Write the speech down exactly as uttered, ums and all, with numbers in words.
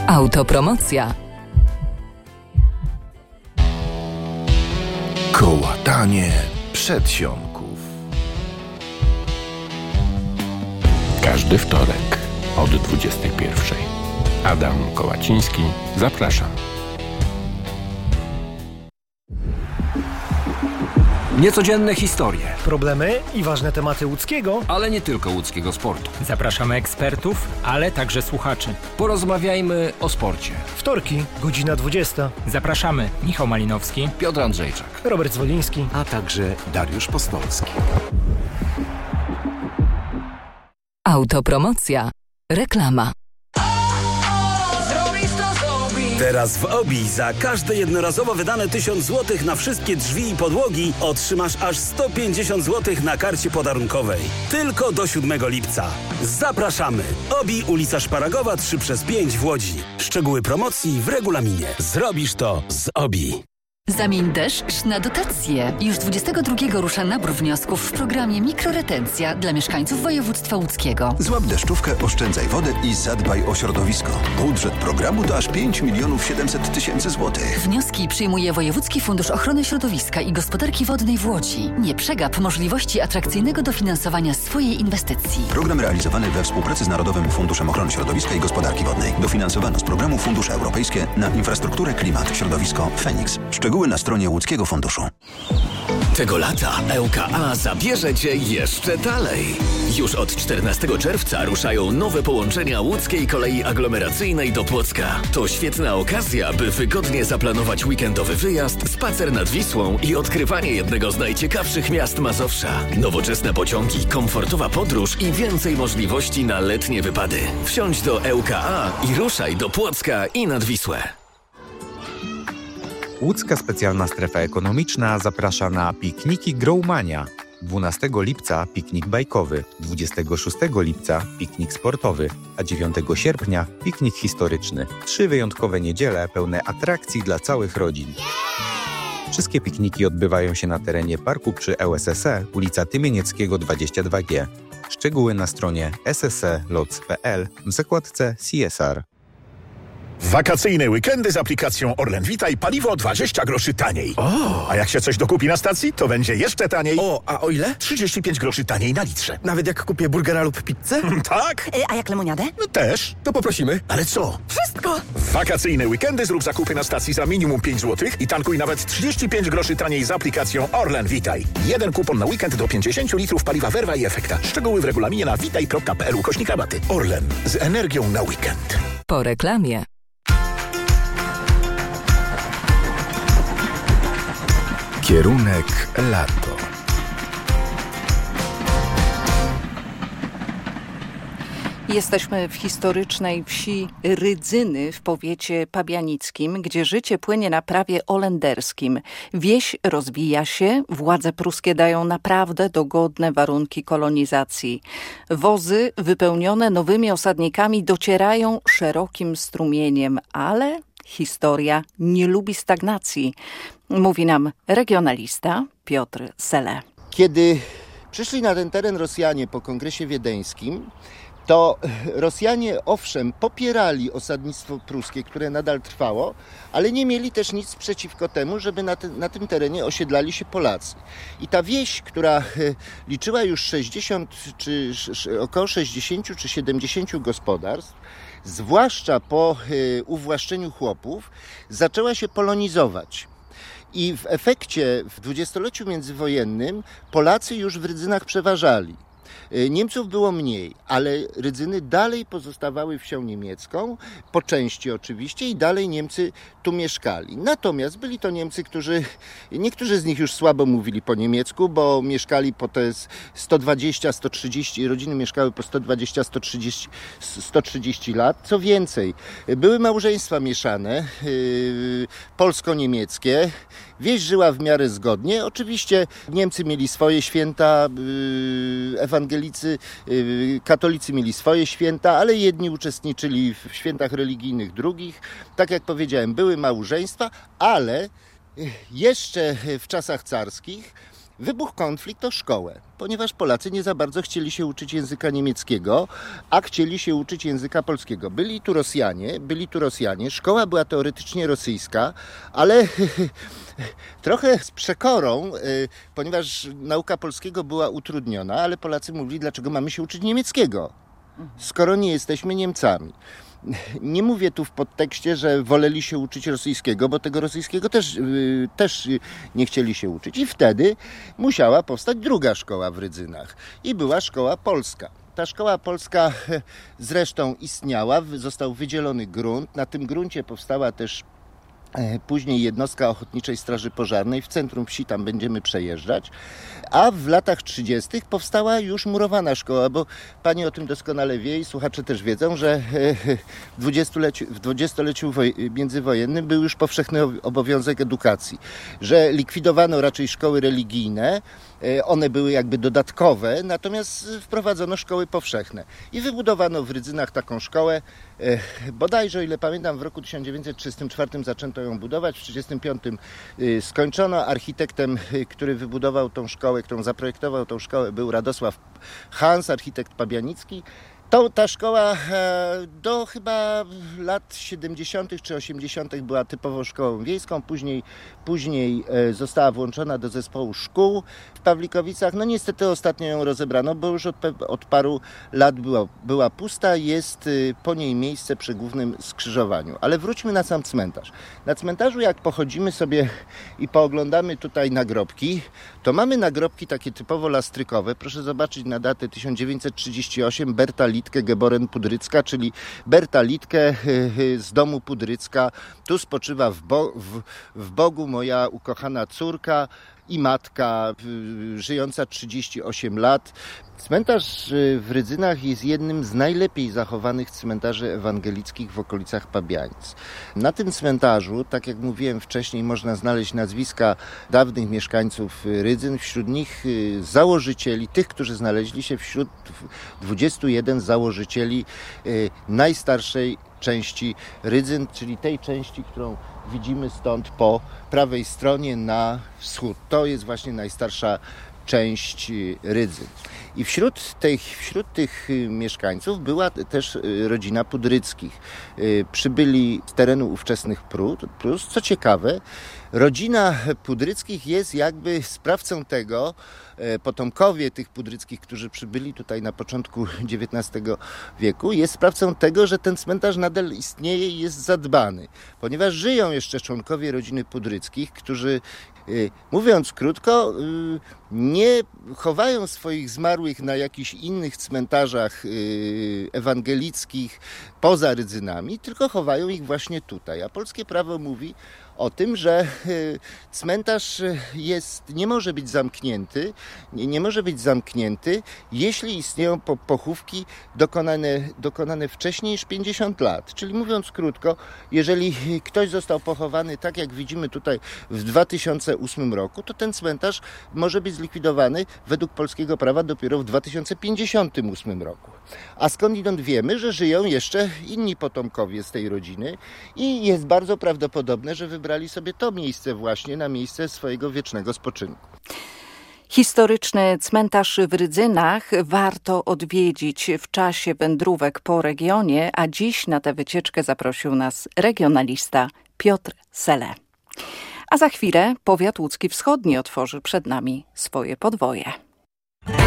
Autopromocja. Kołatanie przedsionków. Każdy wtorek od dwudziestej pierwszej. Adam Kołaciński, zapraszam. Niecodzienne historie, problemy i ważne tematy łódzkiego, ale nie tylko łódzkiego sportu. Zapraszamy ekspertów, ale także słuchaczy. Porozmawiajmy o sporcie. Wtorki, godzina dwudziesta. Zapraszamy Michał Malinowski, Piotr Andrzejczak, Robert Zwoliński, a także Dariusz Postolski. Autopromocja. Reklama. Teraz w Obi za każde jednorazowo wydane tysiąc złotych na wszystkie drzwi i podłogi otrzymasz aż sto pięćdziesiąt złotych na karcie podarunkowej. Tylko do siódmego lipca. Zapraszamy! Obi, ulica Szparagowa trzy przez pięć w Łodzi. Szczegóły promocji w regulaminie. Zrobisz to z Obi. Zamień deszcz na dotacje. Już dwudziestego drugiego rusza nabór wniosków w programie Mikroretencja dla mieszkańców województwa łódzkiego. Złap deszczówkę, oszczędzaj wodę i zadbaj o środowisko. Budżet programu to aż pięć milionów siedemset tysięcy złotych. Wnioski przyjmuje Wojewódzki Fundusz Ochrony Środowiska i Gospodarki Wodnej w Łodzi. Nie przegap możliwości atrakcyjnego dofinansowania swojej inwestycji. Program realizowany we współpracy z Narodowym Funduszem Ochrony Środowiska i Gospodarki Wodnej. Dofinansowano z programu Fundusze Europejskie na infrastrukturę, klimat, środowisko, Feniks. Szczegóły na stronie Łódzkiego Funduszu. Tego lata E U K A zabierze Cię jeszcze dalej. Już od czternastego czerwca ruszają nowe połączenia łódzkiej kolei aglomeracyjnej do Płocka. To świetna okazja, by wygodnie zaplanować weekendowy wyjazd, spacer nad Wisłą i odkrywanie jednego z najciekawszych miast Mazowsza. Nowoczesne pociągi, komfortowa podróż i więcej możliwości na letnie wypady. Wsiądź do E U K A i ruszaj do Płocka i nad Wisłę. Łódzka Specjalna Strefa Ekonomiczna zaprasza na pikniki Growmania. dwunastego lipca piknik bajkowy, dwudziestego szóstego lipca piknik sportowy, a dziewiątego sierpnia piknik historyczny. Trzy wyjątkowe niedziele pełne atrakcji dla całych rodzin. Wszystkie pikniki odbywają się na terenie parku przy L S S E, ulica Tymienieckiego dwadzieścia dwa G. Szczegóły na stronie s s e lots kropka p l w zakładce C S R. Wakacyjne weekendy z aplikacją Orlen Witaj, paliwo dwadzieścia groszy taniej. O! A jak się coś dokupi na stacji, to będzie jeszcze taniej. O, a o ile? trzydzieści pięć groszy taniej na litrze. Nawet jak kupię burgera lub pizzę? Tak? E, a jak lemoniadę? No też. To poprosimy. Ale co? Wszystko! W wakacyjne weekendy zrób zakupy na stacji za minimum pięć złotych i tankuj nawet trzydzieści pięć groszy taniej z aplikacją Orlen Witaj. Jeden kupon na weekend do pięćdziesiąt litrów paliwa Werwa i Efekta. Szczegóły w regulaminie na witaj kropka p l ukośnik rabaty. Orlen. Z energią na weekend. Po reklamie. Kierunek lato. Jesteśmy w historycznej wsi Rydzyny w powiecie pabianickim, gdzie życie płynie na prawie holenderskim. Wieś rozwija się, władze pruskie dają naprawdę dogodne warunki kolonizacji. Wozy wypełnione nowymi osadnikami docierają szerokim strumieniem, ale historia nie lubi stagnacji, mówi nam regionalista Piotr Sele. Kiedy przyszli na ten teren Rosjanie po kongresie wiedeńskim, to Rosjanie owszem popierali osadnictwo pruskie, które nadal trwało, ale nie mieli też nic przeciwko temu, żeby na, te, na tym terenie osiedlali się Polacy. I ta wieś, która liczyła już sześćdziesiąt, czy około sześćdziesiąt czy siedemdziesiąt gospodarstw, zwłaszcza po uwłaszczeniu chłopów, zaczęła się polonizować. I w efekcie w dwudziestoleciu międzywojennym Polacy już w Rydzynach przeważali. Niemców było mniej, ale Rydzyny dalej pozostawały wsią niemiecką, po części oczywiście, i dalej Niemcy tu mieszkali. Natomiast byli to Niemcy, którzy, niektórzy z nich już słabo mówili po niemiecku, bo mieszkali po te sto dwadzieścia sto trzydzieści, rodziny mieszkały po sto dwadzieścia sto trzydzieści lat. Co więcej, były małżeństwa mieszane, yy, polsko-niemieckie. Wieś żyła w miarę zgodnie. Oczywiście Niemcy mieli swoje święta, yy, ewangelicy, yy, katolicy mieli swoje święta, ale jedni uczestniczyli w świętach religijnych drugich. Tak jak powiedziałem, były małżeństwa, ale jeszcze w czasach carskich Wybuchł konflikt o szkołę, ponieważ Polacy nie za bardzo chcieli się uczyć języka niemieckiego, a chcieli się uczyć języka polskiego. Byli tu Rosjanie, byli tu Rosjanie, szkoła była teoretycznie rosyjska, ale trochę z przekorą, ponieważ nauka polskiego była utrudniona, ale Polacy mówili, dlaczego mamy się uczyć niemieckiego, skoro nie jesteśmy Niemcami. Nie mówię tu w podtekście, że woleli się uczyć rosyjskiego, bo tego rosyjskiego też, yy, też nie chcieli się uczyć. I wtedy musiała powstać druga szkoła w Rydzynach. I była szkoła polska. Ta szkoła polska zresztą istniała, został wydzielony grunt. Na tym gruncie powstała też później jednostka Ochotniczej Straży Pożarnej. W centrum wsi tam będziemy przejeżdżać. A w latach trzydziestych powstała już murowana szkoła, bo pani o tym doskonale wie i słuchacze też wiedzą, że w dwudziestoleciu, w dwudziestoleciu międzywojennym był już powszechny obowiązek edukacji, że likwidowano raczej szkoły religijne, one były jakby dodatkowe, natomiast wprowadzono szkoły powszechne. I wybudowano w Rydzynach taką szkołę, bodajże, o ile pamiętam, w roku tysiąc dziewięćset trzydziestym czwartym zaczęto ją budować, w tysiąc dziewięćset trzydziestym piątym skończono. Architektem, który wybudował tą szkołę, którą zaprojektował tą szkołę, był Radosław Hans, architekt pabianicki. To, ta szkoła do chyba lat siedemdziesiątych czy osiemdziesiątych była typowo szkołą wiejską, później, później została włączona do zespołu szkół w Pawlikowicach. No niestety ostatnio ją rozebrano, bo już od, od paru lat była, była pusta, jest po niej miejsce przy głównym skrzyżowaniu. Ale wróćmy na sam cmentarz. Na cmentarzu, jak pochodzimy sobie i pooglądamy tutaj nagrobki, to mamy nagrobki takie typowo lastrykowe. Proszę zobaczyć na datę tysiąc dziewięćset trzydziesty ósmy, Berta Litke geboren Pudrycka, czyli Berta Litke z domu Pudrycka. Tu spoczywa w, Bo- w, w Bogu moja ukochana córka i matka, żyjąca trzydzieści osiem lat. Cmentarz w Rydzynach jest jednym z najlepiej zachowanych cmentarzy ewangelickich w okolicach Pabianic. Na tym cmentarzu, tak jak mówiłem wcześniej, można znaleźć nazwiska dawnych mieszkańców Rydzyn, wśród nich założycieli, tych, którzy znaleźli się wśród dwudziestu jeden założycieli najstarszej części Rydzyn, czyli tej części, którą widzimy stąd po prawej stronie na wschód. To jest właśnie najstarsza część Rydzyn. I wśród tych, wśród tych mieszkańców była też rodzina Pudryckich. Przybyli z terenu ówczesnych Prus. Co ciekawe, rodzina Pudryckich jest jakby sprawcą tego, potomkowie tych Pudryckich, którzy przybyli tutaj na początku dziewiętnastego wieku, jest sprawcą tego, że ten cmentarz nadal istnieje i jest zadbany, ponieważ żyją jeszcze członkowie rodziny Pudryckich, którzy, mówiąc krótko, nie chowają swoich zmarłych na jakichś innych cmentarzach ewangelickich poza Rydzynami, tylko chowają ich właśnie tutaj. A polskie prawo mówi o tym, że cmentarz jest, nie może być zamknięty, nie, nie może być zamknięty, jeśli istnieją po, pochówki dokonane, dokonane wcześniej niż pięćdziesiąt lat. Czyli mówiąc krótko, jeżeli ktoś został pochowany tak jak widzimy tutaj w dwa tysiące ósmym roku, to ten cmentarz może być zlikwidowany według polskiego prawa dopiero w dwa tysiące pięćdziesiątym ósmym roku. A skądinąd wiemy, że żyją jeszcze inni potomkowie z tej rodziny i jest bardzo prawdopodobne, że wybrali sobie to miejsce właśnie na miejsce swojego wiecznego spoczynku. Historyczny cmentarz w Rydzynach warto odwiedzić w czasie wędrówek po regionie, a dziś na tę wycieczkę zaprosił nas regionalista Piotr Sele. A za chwilę powiat łódzki wschodni otworzy przed nami swoje podwoje.